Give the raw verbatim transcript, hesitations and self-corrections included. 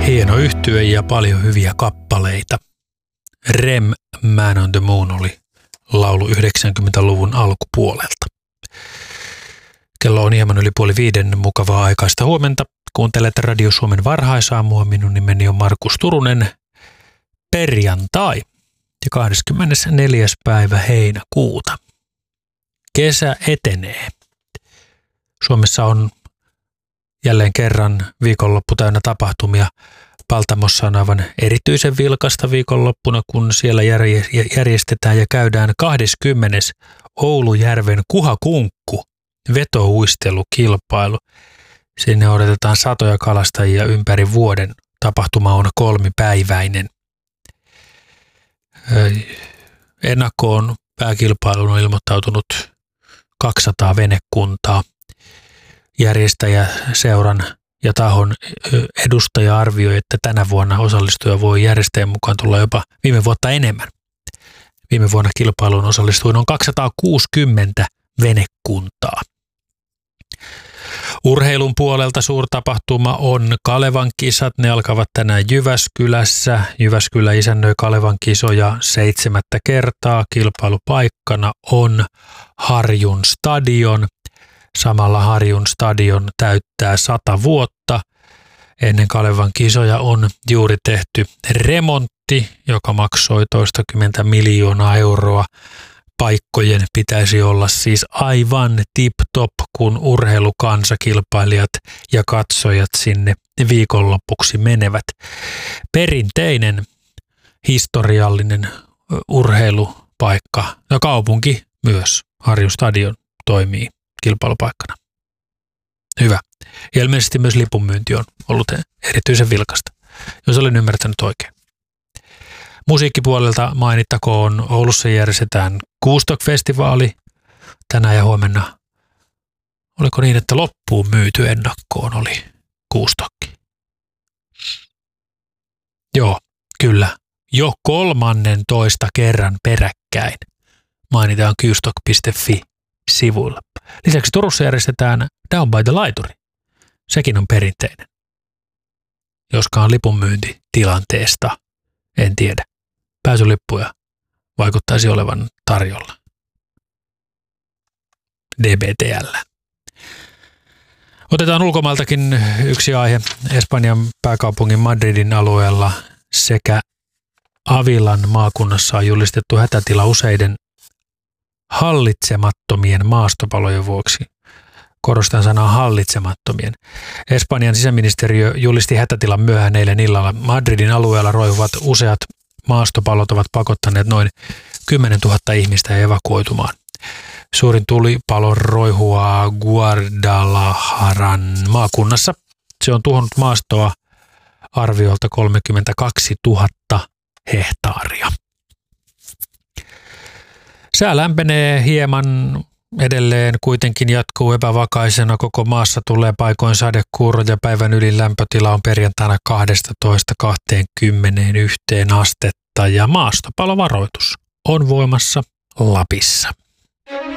Hieno yhtye ja paljon hyviä kappaleita. Rem, Man on the Moon oli laulu yhdeksänkymmentäluvun alkupuolelta. Kello on hieman yli puoli viiden, mukavaa aikaista huomenta. Kuuntelet Radio Suomen varhaisaamua. Minun nimeni on Markus Turunen. Perjantai ja kahdeskymmenesneljäs päivä heinäkuuta. Kesä etenee. Suomessa on jälleen kerran viikonloppu täynnä tapahtumia. Paltamossa on aivan erityisen vilkasta viikonloppuna, kun siellä järjestetään ja käydään kahdeskymmenes Oulujärven Kuhakunkku vetouistelukilpailu. Sinne odotetaan satoja kalastajia ympäri vuoden. Tapahtuma on kolmipäiväinen. Ennakkoon pääkilpailuun on ilmoittautunut kaksisataa venekuntaa. Järjestäjäseuran ja tahon edustaja arvioi, että tänä vuonna osallistuja voi järjestäjän mukaan tulla jopa viime vuotta enemmän. Viime vuonna kilpailuun osallistui noin kaksisataakuusikymmentä venekuntaa. Urheilun puolelta suurtapahtuma on Kalevan kisat. Ne alkavat tänään Jyväskylässä. Jyväskylä isännöi Kalevan kisoja seitsemättä kertaa. Kilpailupaikkana on Harjun stadion. Samalla Harjun stadion täyttää sata vuotta. Ennen Kalevan kisoja on juuri tehty remontti, joka maksoi toistakymmentä miljoonaa euroa. Paikkojen pitäisi olla siis aivan tip-top, kun urheilukansakilpailijat ja katsojat sinne viikonlopuksi menevät. Perinteinen, historiallinen urheilupaikka ja kaupunki myös. Harjun stadion toimii kilpailupaikkana. Hyvä. Ja ilmeisesti myös lipunmyynti on ollut erityisen vilkasta, jos olen ymmärtänyt oikein. Musiikkipuolelta mainittakoon, Oulussa järjestetään Kuustok-festivaali tänään ja huomenna. Oliko niin, että loppuun myyty ennakkoon oli Kuustokki? Joo, kyllä. Jo kolmannen toista kerran peräkkäin mainitaan kuustok piste fi sivuilla. Lisäksi Turussa järjestetään Down by the Laituri. Sekin on perinteinen. Joskaan lipunmyynti tilanteesta, en tiedä. Pääsylippuja vaikuttaisi olevan tarjolla. D B T L. Otetaan ulkomailtakin yksi aihe. Espanjan pääkaupungin Madridin alueella sekä Avilan maakunnassa on julistettu hätätila useiden hallitsemattomien maastopalojen vuoksi. Korostan sanaa hallitsemattomien. Espanjan sisäministeriö julisti hätätilan myöhään eilen illalla. Madridin alueella roihuvat useat maastopalot ovat pakottaneet noin kymmenentuhatta ihmistä evakuoitumaan. Suurin tulipalo roihuaa Guadalajaran maakunnassa. Se on tuhonnut maastoa arviolta kolmekymmentäkaksituhatta hehtaaria. Sää lämpenee hieman, edelleen kuitenkin jatkuu epävakaisena. Koko maassa tulee paikoin sadekuuro ja päivän ylin lämpötila on perjantaina kaksitoista kaksikymmentäyksi astetta ja maastopalovaroitus on voimassa Lapissa.